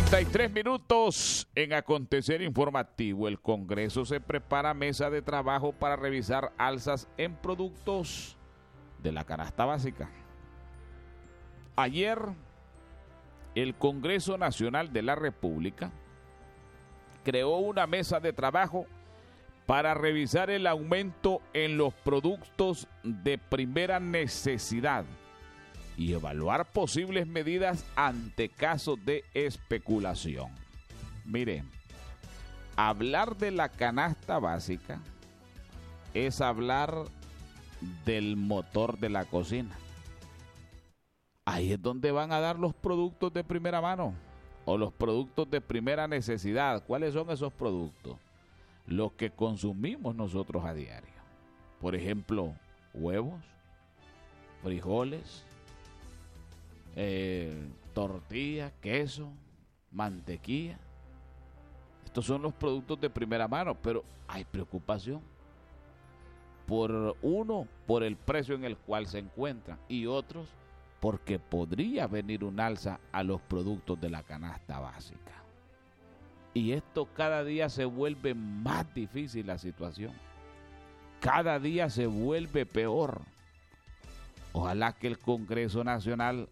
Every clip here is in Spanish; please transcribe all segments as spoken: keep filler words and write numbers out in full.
treinta y tres minutos en acontecer informativo. El Congreso se prepara mesa de trabajo para revisar alzas en productos de la canasta básica. Ayer, el Congreso Nacional de la República creó una mesa de trabajo para revisar el aumento en los productos de primera necesidad y evaluar posibles medidas ante casos de especulación. Mire, hablar de la canasta básica es hablar del motor de la cocina. Ahí es donde van a dar los productos de primera mano o los productos de primera necesidad. ¿Cuáles son esos productos? Los que consumimos nosotros a diario. Por ejemplo, huevos, frijoles, Eh, tortilla, queso, mantequilla. Estos son los productos de primera mano, pero hay preocupación. Por uno, por el precio en el cual se encuentran, y otros, porque podría venir un alza a los productos de la canasta básica. Y esto cada día se vuelve más difícil la situación. Cada día se vuelve peor. Ojalá que el Congreso Nacional,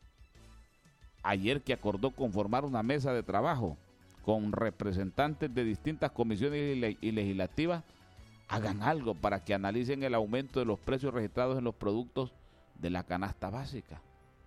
ayer que acordó conformar una mesa de trabajo con representantes de distintas comisiones y legislativas, hagan algo para que analicen el aumento de los precios registrados en los productos de la canasta básica.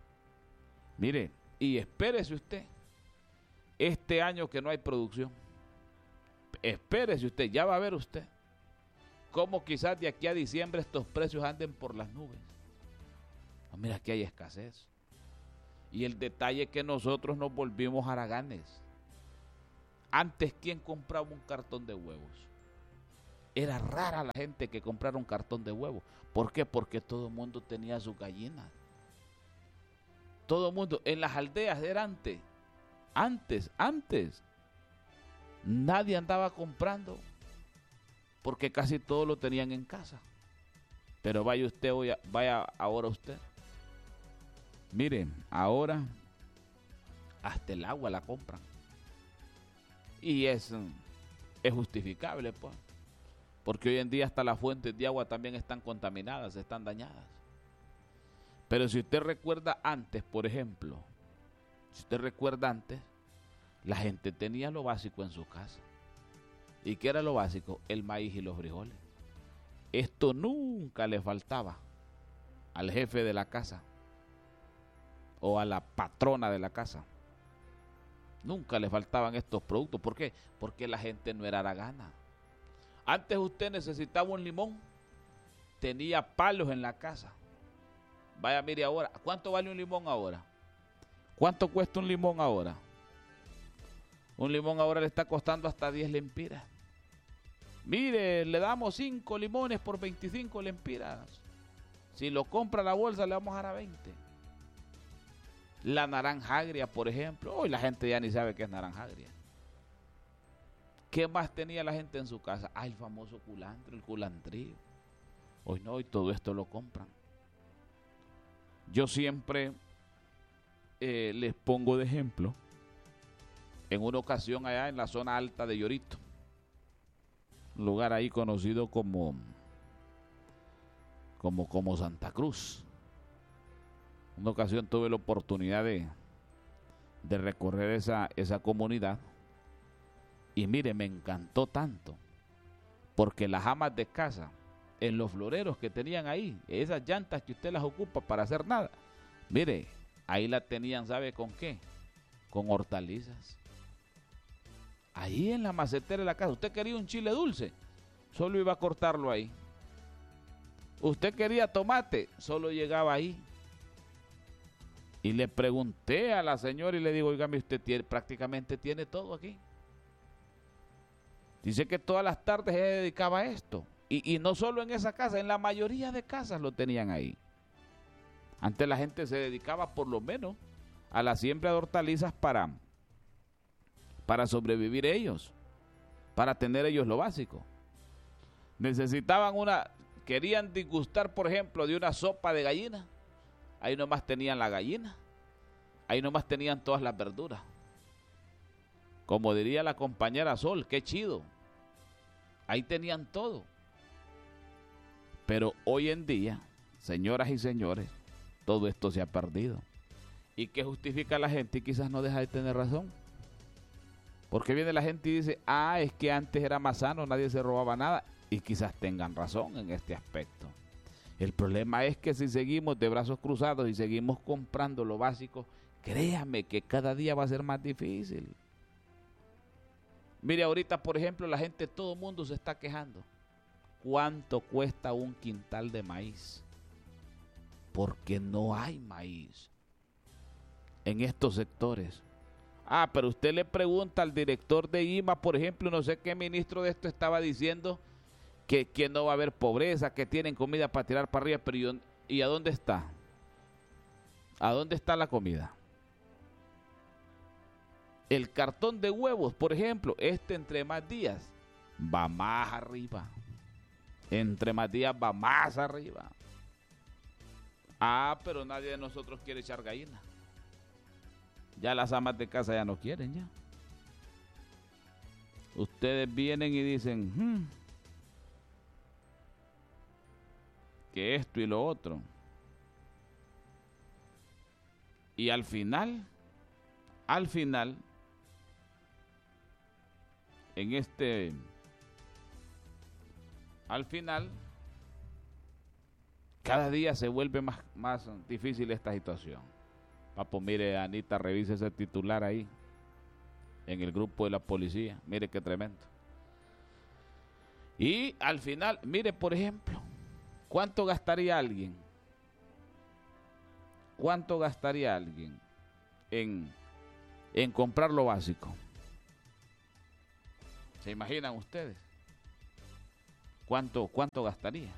Mire, y espérese usted, este año que no hay producción, espérese usted, ya va a ver usted cómo quizás de aquí a diciembre estos precios anden por las nubes. No, mira, aquí hay escasez. Y el detalle es que nosotros nos volvimos haraganes. Antes, ¿quién compraba un cartón de huevos? Era rara la gente que comprara un cartón de huevos. ¿Por qué? Porque todo el mundo tenía sus gallinas. Todo el mundo, en las aldeas era antes, antes, antes, nadie andaba comprando, porque casi todo lo tenían en casa. Pero vaya usted hoy, vaya ahora usted. Miren, ahora hasta el agua la compran. Y es, es justificable, pues. Porque hoy en día hasta las fuentes de agua también están contaminadas, están dañadas. Pero si usted recuerda antes, por ejemplo, si usted recuerda antes, la gente tenía lo básico en su casa. ¿Y qué era lo básico? El maíz y los frijoles. Esto nunca le faltaba al jefe de la casa o a la patrona de la casa. Nunca le faltaban estos productos. ¿Por qué? Porque la gente no era haragana. Antes usted necesitaba un limón, tenía palos en la casa. Vaya, mire ahora, ¿cuánto vale un limón ahora? ¿Cuánto cuesta un limón ahora? Un limón ahora le está costando hasta diez lempiras. Mire, le damos cinco limones por veinticinco lempiras. Si lo compra la bolsa, le vamos a dar a veinte. La naranja agria, por ejemplo. Hoy la gente ya ni sabe qué es naranja agria. ¿Qué más tenía la gente en su casa? Ah, el famoso culantro, el culantrío. Hoy no, hoy todo esto lo compran. Yo siempre eh, les pongo de ejemplo, en una ocasión allá en la zona alta de Llorito, un lugar ahí conocido como, como, como Santa Cruz. Una ocasión tuve la oportunidad de, de recorrer esa, esa comunidad y mire, me encantó tanto porque las amas de casa en los floreros que tenían ahí, esas llantas que usted las ocupa para hacer nada, mire, ahí la tenían, ¿sabe con qué? Con hortalizas. Ahí en la macetera de la casa. Usted quería un chile dulce, solo iba a cortarlo ahí. Usted quería tomate, solo llegaba ahí. Y le pregunté a la señora y le digo, oígame, usted tiene, prácticamente tiene todo aquí. Dice que todas las tardes se dedicaba a esto. Y, y no solo en esa casa, en la mayoría de casas lo tenían ahí. Antes la gente se dedicaba por lo menos a la siembra de hortalizas para, para sobrevivir ellos, para tener ellos lo básico. Necesitaban una, querían disgustar, por ejemplo, de una sopa de gallina. Ahí nomás tenían la gallina, ahí nomás tenían todas las verduras. Como diría la compañera Sol, qué chido. Ahí tenían todo. Pero hoy en día, señoras y señores, todo esto se ha perdido. ¿Y qué justifica la gente? Y quizás no deja de tener razón. Porque viene la gente y dice, ah, es que antes era más sano, nadie se robaba nada. Y quizás tengan razón en este aspecto. El problema es que si seguimos de brazos cruzados y seguimos comprando lo básico, créame que cada día va a ser más difícil. Mire, ahorita, por ejemplo, la gente, todo el mundo se está quejando. ¿Cuánto cuesta un quintal de maíz? Porque no hay maíz en estos sectores. Ah, pero usted le pregunta al director de I M A, por ejemplo, no sé qué ministro de esto estaba diciendo que, que no va a haber pobreza, que tienen comida para tirar para arriba, pero yo, ¿y a dónde está? ¿A dónde está la comida? El cartón de huevos, por ejemplo, este entre más días va más arriba. Entre más días va más arriba. Ah, pero nadie de nosotros quiere echar gallina. Ya las amas de casa ya no quieren ya. Ustedes vienen y dicen hmm, que esto y lo otro. Y al final, al final, en este, al final, cada día se vuelve más, más difícil esta situación. Papo, mire, Anita, revise ese titular ahí, en el grupo de la policía. Mire qué tremendo. Y al final, mire, por ejemplo, ¿cuánto gastaría alguien? ¿Cuánto gastaría alguien en, en comprar lo básico? ¿Se imaginan ustedes? ¿Cuánto, cuánto gastaría?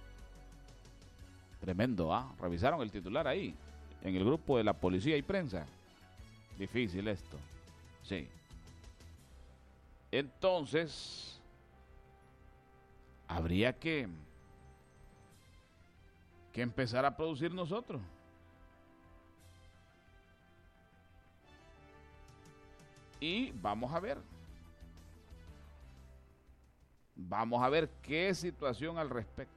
Tremendo, ¿ah? Revisaron el titular ahí, en el grupo de la policía y prensa. Difícil esto. Sí. Entonces, habría que, que empezar a producir nosotros. Y vamos a ver. Vamos a ver qué situación al respecto.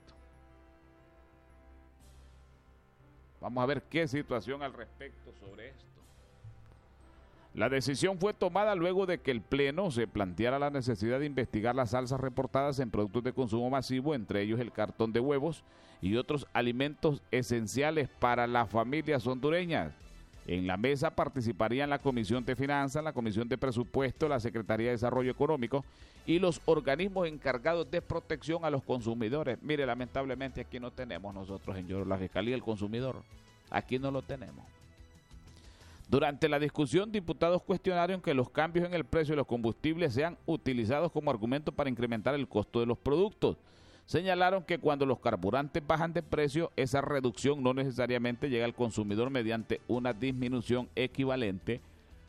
Vamos a ver qué situación al respecto sobre esto. La decisión fue tomada luego de que el Pleno se planteara la necesidad de investigar las alzas reportadas en productos de consumo masivo, entre ellos el cartón de huevos y otros alimentos esenciales para las familias hondureñas. En la mesa participarían la Comisión de Finanzas, la Comisión de Presupuesto, la Secretaría de Desarrollo Económico y los organismos encargados de protección a los consumidores. Mire, lamentablemente aquí no tenemos nosotros en Lloro la Fiscalía del Consumidor. Aquí no lo tenemos. Durante la discusión, diputados cuestionaron que los cambios en el precio de los combustibles sean utilizados como argumento para incrementar el costo de los productos. Señalaron que cuando los carburantes bajan de precio, esa reducción no necesariamente llega al consumidor mediante una disminución equivalente,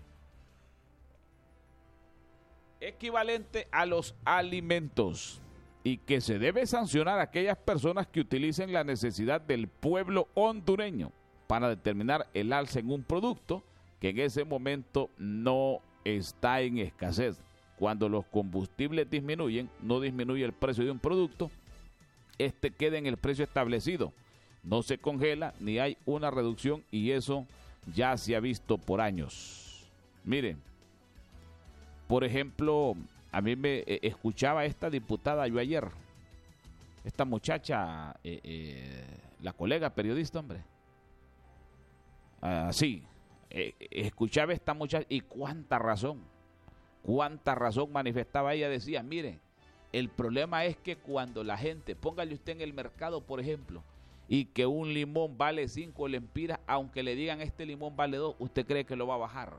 equivalente a los alimentos, y que se debe sancionar a aquellas personas que utilicen la necesidad del pueblo hondureño para determinar el alza en un producto que en ese momento no está en escasez. Cuando los combustibles disminuyen, no disminuye el precio de un producto, este queda en el precio establecido, no se congela ni hay una reducción, y eso ya se ha visto por años. Miren, por ejemplo, a mí me eh, escuchaba esta diputada yo ayer, esta muchacha, eh, eh, la colega periodista, hombre, ah, sí, eh, escuchaba esta muchacha y cuánta razón, cuánta razón manifestaba ella. Decía, mire, el problema es que cuando la gente, póngale usted en el mercado, por ejemplo, y que un limón vale cinco lempiras, aunque le digan este limón vale dos, ¿usted cree que lo va a bajar?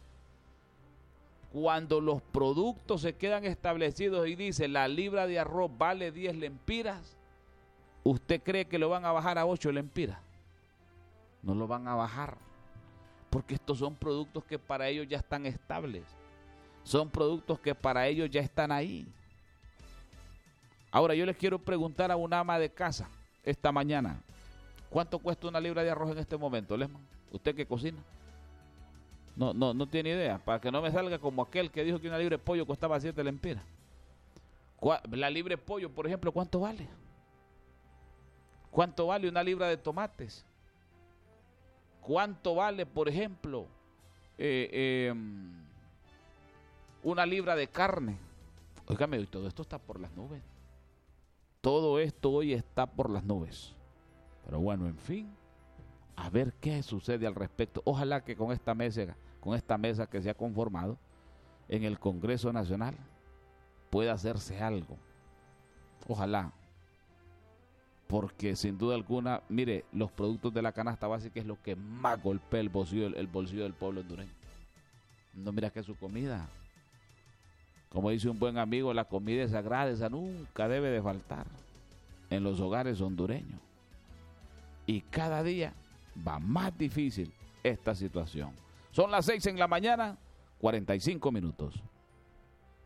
Cuando los productos se quedan establecidos y dice la libra de arroz vale diez lempiras, ¿usted cree que lo van a bajar a ocho lempiras? No lo van a bajar, porque estos son productos que para ellos ya están estables, son productos que para ellos ya están ahí. Ahora yo les quiero preguntar a una ama de casa esta mañana, ¿cuánto cuesta una libra de arroz en este momento, Lesman? ¿Usted que cocina? No, no, no tiene idea. Para que no me salga como aquel que dijo que una libra de pollo costaba siete lempiras. La libra de pollo, por ejemplo, ¿cuánto vale? ¿Cuánto vale una libra de tomates? ¿Cuánto vale, por ejemplo, eh, eh, una libra de carne? Óigame, hoy todo esto está por las nubes. Todo esto hoy está por las nubes. Pero bueno, en fin, a ver qué sucede al respecto. Ojalá que con esta mesa, con esta mesa que se ha conformado en el Congreso Nacional pueda hacerse algo. Ojalá. Porque sin duda alguna, mire, los productos de la canasta básica es lo que más golpea el bolsillo, el bolsillo del pueblo hondureño. No mira que su comida, como dice un buen amigo, la comida es sagrada, esa nunca debe de faltar en los hogares hondureños. Y cada día va más difícil esta situación. Son las seis en la mañana, cuarenta y cinco minutos.